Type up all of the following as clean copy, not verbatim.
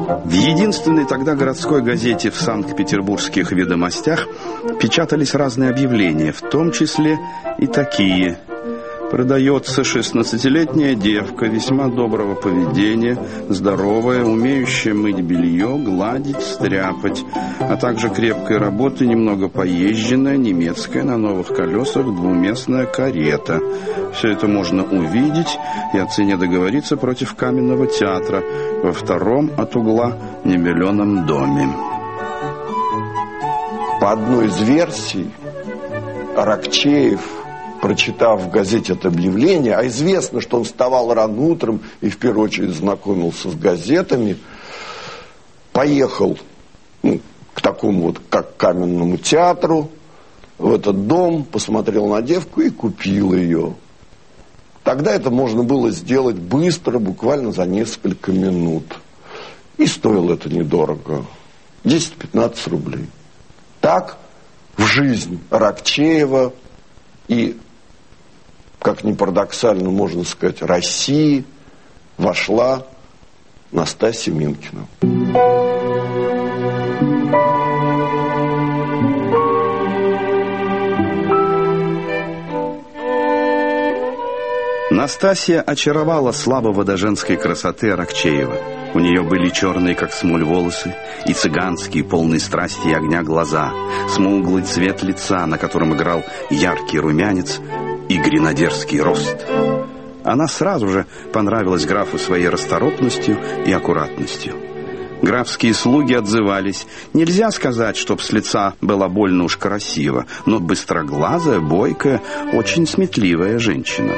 В единственной тогда городской газете в Санкт-Петербургских «Ведомостях» печатались разные объявления, в том числе и такие. Продается 16-летняя девка, весьма доброго поведения, здоровая, умеющая мыть белье, гладить, стряпать, а также крепкой работы, немного поезженная, немецкая, на новых колесах, двуместная карета. Все это можно увидеть и о цене договориться против Каменного театра во втором от угла небеленом доме. По одной из версий, Аракчеев, прочитав в газете это объявление, а известно, что он вставал рано утром и в первую очередь знакомился с газетами, поехал к такому вот, как Каменному театру, в этот дом, посмотрел на девку и купил ее. Тогда это можно было сделать быстро, буквально за несколько минут. И стоило это недорого. 10-15 рублей. Так в жизнь Аракчеева и, как ни парадоксально можно сказать, России вошла Настасья Минкина. Настасья очаровала слабого до женской красоты Аракчеева. У нее были черные, как смоль, волосы, и цыганские, полные страсти и огня глаза, смуглый цвет лица, на котором играл яркий румянец, и гренадерский рост. Она сразу же понравилась графу своей расторопностью и аккуратностью. Графские слуги отзывались. Нельзя сказать, чтоб с лица была больно уж красиво, но быстроглазая, бойкая, очень сметливая женщина.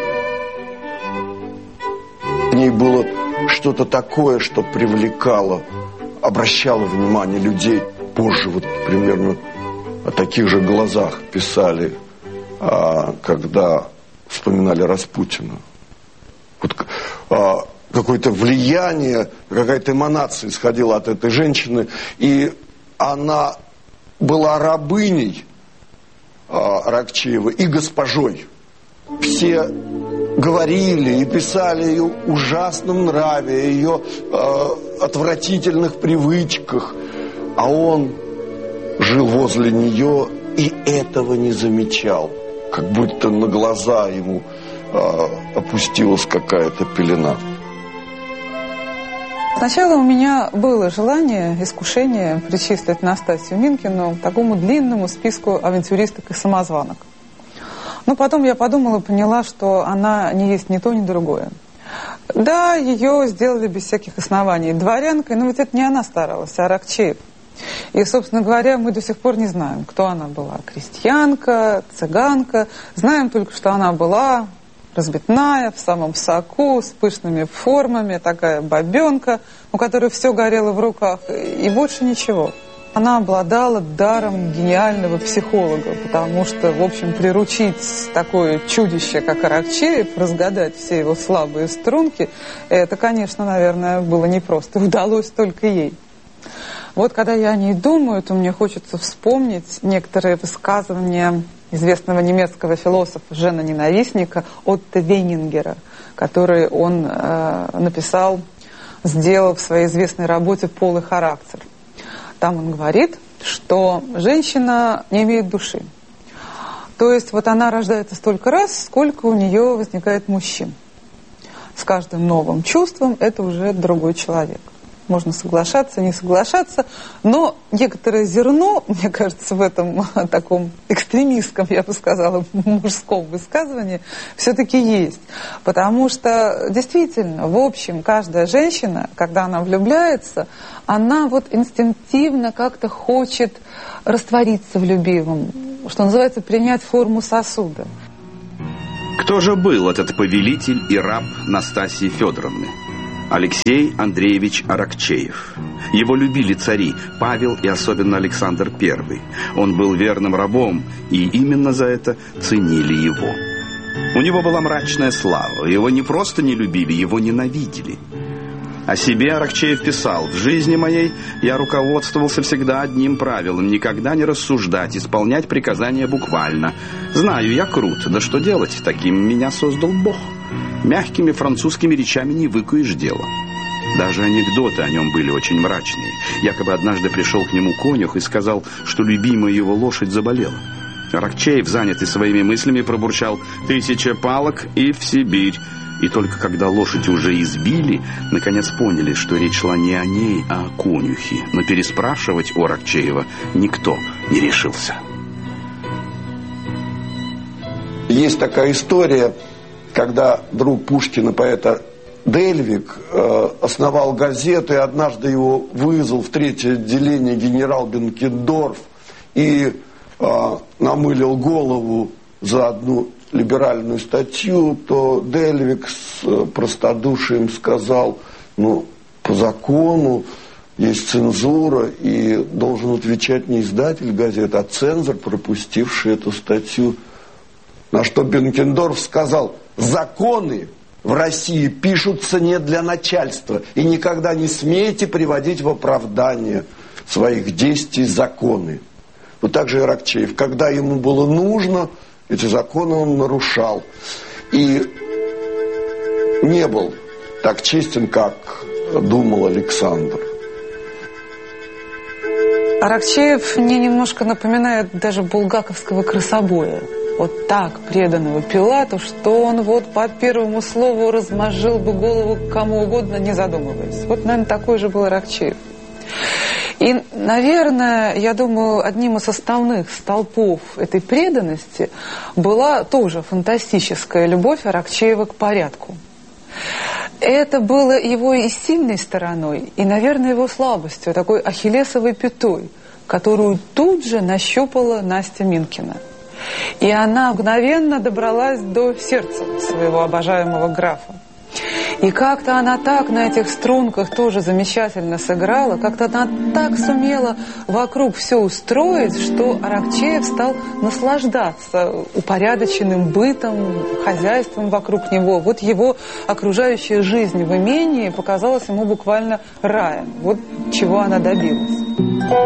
В ней было что-то такое, что привлекало, обращало внимание людей. Позже вот примерно о таких же глазах писали, когда вспоминали Распутина. Вот, какое-то влияние, какая-то эманация исходила от этой женщины, и она была рабыней Аракчеева и госпожой. Все говорили и писали о ее ужасном нраве, о ее отвратительных привычках, а он жил возле нее и этого не замечал, как будто на глаза ему опустилась какая-то пелена. Сначала у меня было желание, искушение причислить Настасью Минкину к такому длинному списку авантюристок и самозванок. Но потом я подумала и поняла, что она не есть ни то, ни другое. Да, ее сделали без всяких оснований дворянкой, но ведь это не она старалась, а Аракчеев. И, собственно говоря, мы до сих пор не знаем, кто она была. Крестьянка, цыганка. Знаем только, что она была разбитная, в самом соку, с пышными формами, такая бабенка, у которой все горело в руках, и больше ничего. Она обладала даром гениального психолога, потому что, в общем, приручить такое чудище, как Аракчеев, разгадать все его слабые струнки, это, конечно, наверное, было непросто. Удалось только ей. Вот когда я о ней думаю, то мне хочется вспомнить некоторые высказывания известного немецкого философа, жена-ненавистника Отто Вейнингера, который он написал, сделав в своей известной работе «Пол и характер». Там он говорит, что женщина не имеет души. То есть вот она рождается столько раз, сколько у нее возникает мужчин. С каждым новым чувством это уже другой человек. Можно соглашаться, не соглашаться, но некоторое зерно, мне кажется, в этом таком экстремистском, я бы сказала, мужском высказывании все-таки есть. Потому что действительно, в общем, каждая женщина, когда она влюбляется, она вот инстинктивно как-то хочет раствориться в любимом, что называется, принять форму сосуда. Кто же был этот повелитель и раб Настасьи Федоровны? Алексей Андреевич Аракчеев. Его любили цари Павел и особенно Александр I. Он был верным рабом, и именно за это ценили его. У него была мрачная слава, его не просто не любили, его ненавидели. О себе Аракчеев писал: «В жизни моей я руководствовался всегда одним правилом: никогда не рассуждать, исполнять приказания буквально. Знаю, я крут, да что делать, таким меня создал Бог. Мягкими французскими речами не выкуешь дело». Даже анекдоты о нем были очень мрачные. Якобы однажды пришел к нему конюх и сказал, что любимая его лошадь заболела. Аракчеев, занятый своими мыслями, пробурчал: 1000 палок и в Сибирь. И только когда лошадь уже избили, наконец поняли, что речь шла не о ней, а о конюхе. Но переспрашивать у Аракчеева никто не решился. Есть такая история, когда друг Пушкина, поэта Дельвиг, основал газету, и однажды его вызвал в 3-е отделение генерал Бенкендорф и намылил голову за одну либеральную статью, то Дельвиг с простодушием сказал: ну, по закону есть цензура, и должен отвечать не издатель газеты, а цензор, пропустивший эту статью. На что Бенкендорф сказал: законы в России пишутся не для начальства, и никогда не смейте приводить в оправдание своих действий законы. Вот так же и Аракчеев. Когда ему было нужно, эти законы он нарушал. И не был так честен, как думал Александр. Аракчеев мне немножко напоминает даже булгаковского крысобоя. Вот так преданного Пилату, что он вот по первому слову размозжил бы голову кому угодно, не задумываясь. Вот, наверное, такой же был Аракчеев. И, наверное, я думаю, одним из основных столпов этой преданности была тоже фантастическая любовь Аракчеева к порядку. Это было его и сильной стороной, и, наверное, его слабостью, такой ахиллесовой пятой, которую тут же нащупала Настя Минкина. И она мгновенно добралась до сердца своего обожаемого графа. И как-то она так на этих струнках тоже замечательно сыграла, как-то она так сумела вокруг все устроить, что Аракчеев стал наслаждаться упорядоченным бытом, хозяйством вокруг него. Вот его окружающая жизнь в имении показалась ему буквально раем. Вот чего она добилась.